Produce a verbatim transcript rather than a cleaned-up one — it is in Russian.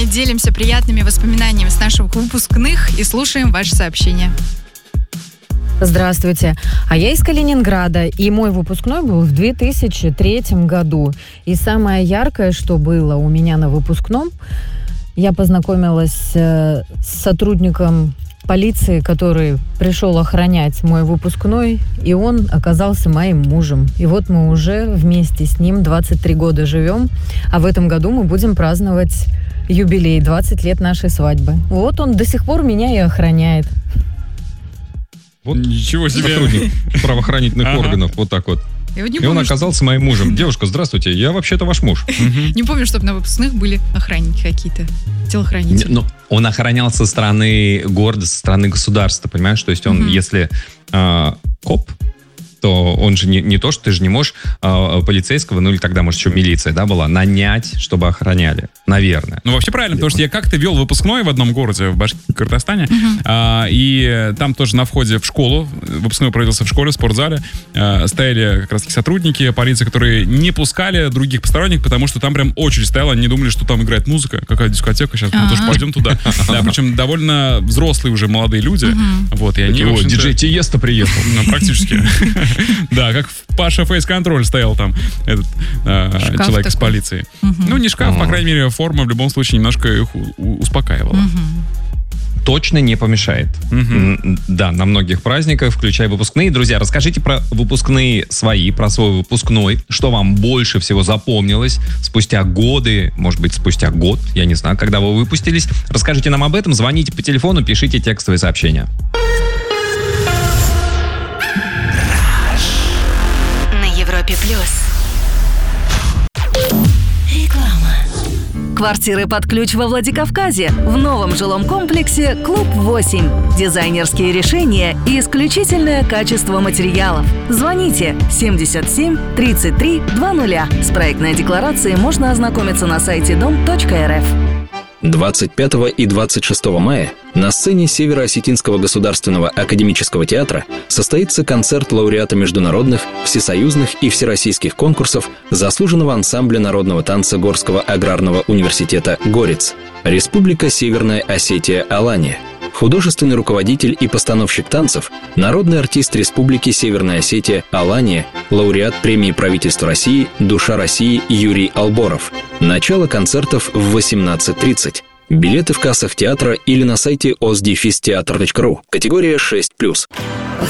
делимся приятными воспоминаниями с наших выпускных и слушаем ваши сообщения. Здравствуйте. А я из Калининграда, и мой выпускной был в две тысячи третьем году. И самое яркое, что было у меня на выпускном, я познакомилась э, с сотрудником полиции, который пришел охранять мой выпускной, и он оказался моим мужем. И вот мы уже вместе с ним двадцать три года живем, а в этом году мы будем праздновать юбилей, двадцать лет нашей свадьбы. Вот он до сих пор меня и охраняет. Вот ничего себе. Сотрудник правоохранительных ага. органов, вот так вот. И, вот и помню, он оказался что... моим мужем. Девушка, здравствуйте, я вообще-то ваш муж. Не помню, чтобы на выпускных были охранники какие-то, телохранители. Ну, он охранял со стороны города, со стороны государства, понимаешь? То есть он, если коп, то он же не, не то, что ты же не можешь э, полицейского, ну или тогда, может, еще милиция, да, была, нанять, чтобы охраняли. Наверное. Ну, вообще правильно, потому что я как-то вел выпускной в одном городе, в Башкортостане, uh-huh. а, и там тоже на входе в школу, выпускной проводился в школе, в спортзале, а, стояли как раз-таки сотрудники полиции, которые не пускали других посторонних, потому что там прям очередь стояла, они не думали, что там играет музыка, какая дискотека, сейчас uh-huh. мы тоже пойдем туда. Да, причем довольно взрослые уже молодые люди. Uh-huh. Вот, и они, О, диджей Тиеста приехал. Ну, практически. Да, как Паша Фейс-контроль стоял там, этот э, человек такой из полиции. Угу. Ну, не шкаф, угу. по крайней мере, форма в любом случае немножко их успокаивала. Угу. Точно не помешает. Угу. Да, на многих праздниках, включая выпускные. Друзья, расскажите про выпускные свои, про свой выпускной, что вам больше всего запомнилось спустя годы, может быть, спустя год, я не знаю, когда вы выпустились. Расскажите нам об этом, звоните по телефону, пишите текстовые сообщения. Реклама. Квартиры под ключ во Владикавказе. В новом жилом комплексе «Клуб восемь». Дизайнерские решения и исключительное качество материалов. Звоните семьдесят семь тридцать три двадцать. С проектной декларацией можно ознакомиться на сайте дом точка эр эф. двадцать пятого и двадцать шестого мая на сцене Северо-Осетинского государственного академического театра состоится концерт лауреата международных, всесоюзных и всероссийских конкурсов заслуженного ансамбля народного танца Горского аграрного университета «Горец». Республика Северная Осетия Алания. Художественный руководитель и постановщик танцев, народный артист Республики Северная Осетия Алания, лауреат премии правительства России «Душа России» Юрий Алборов. Начало концертов в восемнадцать тридцать. Билеты в кассах театра или на сайте оздефистеатр точка ру. Категория шесть плюс.